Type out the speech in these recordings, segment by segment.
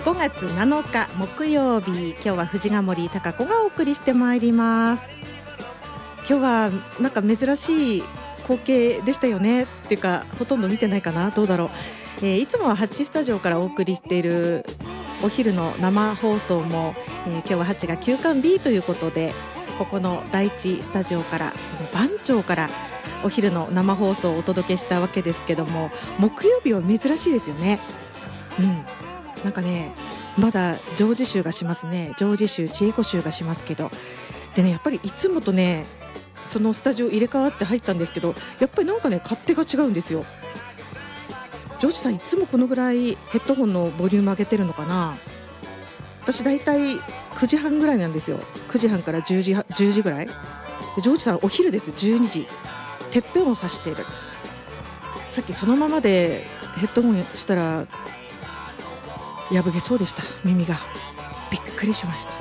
5月7日木曜日、今日は藤ヶ森貴子がお送りしてまいります。今日はなんか珍しい光景でしたよねっていうか、ほとんど見てないかな、どうだろう。いつもはハッチスタジオからお送りしているお昼の生放送も、今日はハッチが休館日ということで、ここの第一スタジオから番町からお昼の生放送をお届けしたわけですけども、木曜日は珍しいですよね。なんかね、まだ常時集がしますね。常時集、知恵子集がしますけど、でね、やっぱりいつもとね、そのスタジオ入れ替わって入ったんですけど、やっぱりなんかね、勝手が違うんですよ。ジョージさんいつもこのぐらいヘッドホンのボリューム上げてるのかな。私だいたい9時半ぐらいなんですよ。9時半から10時ぐらいで、ジョージさんお昼です。12時てっぺんを指している。さっきそのままでヘッドホンしたら破けそうでした。耳がびっくりしました。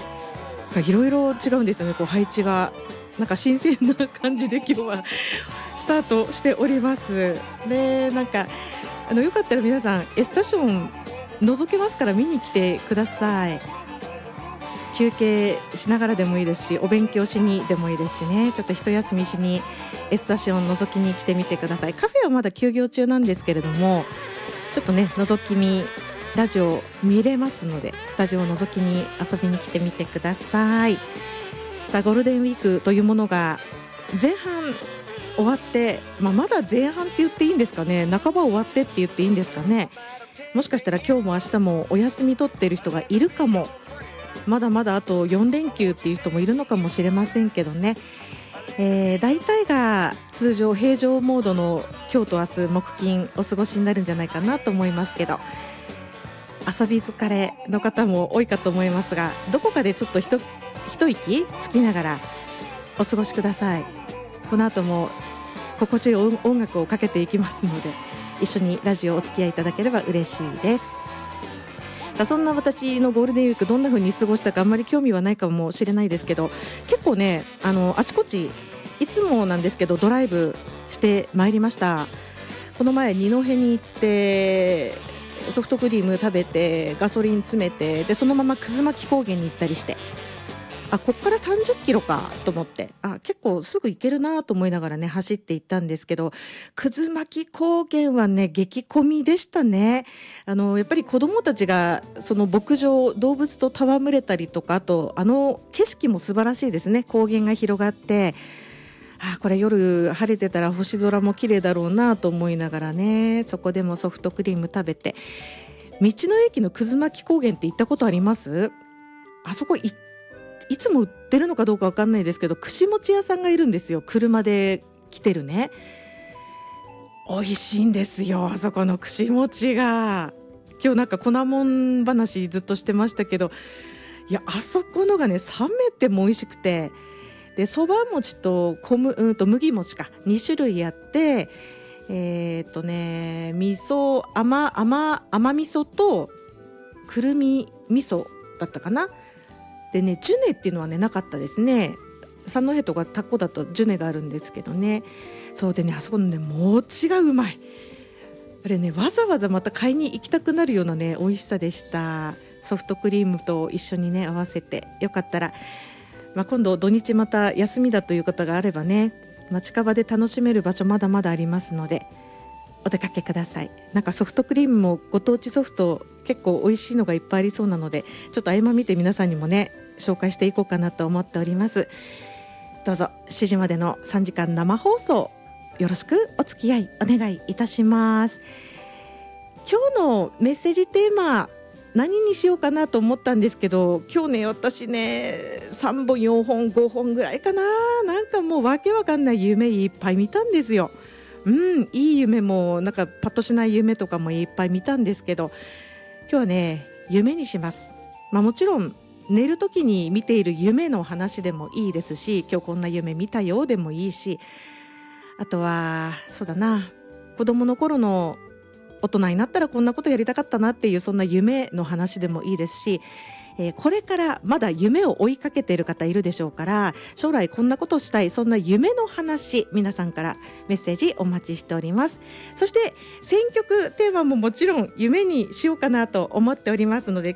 いろいろ違うんですよね、こう配置が。なんか新鮮な感じで今日はスタートしております。で、なんかよかったら皆さんエスタション覗けますから見に来てください。休憩しながらでもいいですし、お勉強しにでもいいですしね、ちょっと一休みしにエスタション覗きに来てみてください。カフェはまだ休業中なんですけれども、ちょっとね、覗き見ラジオ見れますので、スタジオを覗きに遊びに来てみてください。さあ、ゴールデンウィークというものが前半終わって、まだ前半って言っていいんですかね、半ば終わってって言っていいんですかね。もしかしたら今日も明日もお休み取っている人がいるかも。まだまだあと4連休っていう人もいるのかもしれませんけどね、大体が通常平常モードの今日と明日木金お過ごしになるんじゃないかなと思いますけど、遊び疲れの方も多いかと思いますが、どこかでちょっと一息つきながらお過ごしください。この後も心地よい音楽をかけていきますので、一緒にラジオお付き合いいただければ嬉しいです。そんな私のゴールデンウィークどんな風に過ごしたかあんまり興味はないかもしれないですけど、結構ね、あちこちいつもなんですけどドライブしてまいりました。この前二戸に行ってソフトクリーム食べてガソリン詰めて、でそのまま葛巻高原に行ったりして、こっから30キロかと思って、結構すぐ行けるなと思いながらね走って行ったんですけど、葛巻高原はね激混みでしたね。やっぱり子どもたちがその牧場動物と戯れたりとか、あと景色も素晴らしいですね。高原が広がって、これ夜晴れてたら星空も綺麗だろうなと思いながらね、そこでもソフトクリーム食べて、道の駅の葛巻高原って行ったことあります？あそこいつも売ってるのかどうか分かんないですけど、串餅屋さんがいるんですよ。車で来てるね。美味しいんですよ、あそこの串餅が。今日なんか粉もん話ずっとしてましたけど、いや、あそこのがね冷めても美味しくて、でそば餅と麦餅か2種類あって、味噌甘味噌とくるみ味噌だったかな。でね、ジュネっていうのはねなかったですね。三戸とかタコだとジュネがあるんですけどね。そうでね、あそこのね餅がうまい。あれね、わざわざまた買いに行きたくなるようなね美味しさでした。ソフトクリームと一緒にね合わせて、よかったら、今度土日また休みだという方があればね、近場で楽しめる場所まだまだありますのでお出かけください。なんかソフトクリームもご当地ソフト結構美味しいのがいっぱいありそうなので、ちょっと合間見て皆さんにもね紹介していこうかなと思っております。どうぞ7時までの3時間生放送よろしくお付き合いお願いいたします。今日のメッセージテーマ何にしようかなと思ったんですけど、今日ね私ね3本4本5本ぐらいかな、なんかもうわけわかんない夢いっぱい見たんですよ。いい夢もなんかパッとしない夢とかもいっぱい見たんですけど、今日はね夢にします。もちろん寝る時に見ている夢の話でもいいですし、今日こんな夢見たよでもいいし、あとはそうだな、子供の頃の大人になったらこんなことやりたかったなっていうそんな夢の話でもいいですし、これからまだ夢を追いかけている方いるでしょうから、将来こんなことしたい、そんな夢の話、皆さんからメッセージお待ちしております。そして選曲テーマももちろん夢にしようかなと思っておりますので、